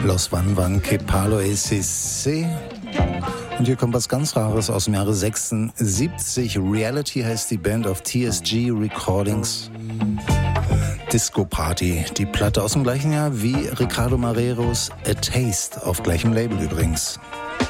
Los Van Van que Palo SC. Und hier kommt was ganz Rares aus dem Jahre 76. Reality heißt die Band auf TSG Recordings. Disco Party, die Platte aus dem gleichen Jahr wie Ricardo Marreros A Taste, auf gleichem Label übrigens.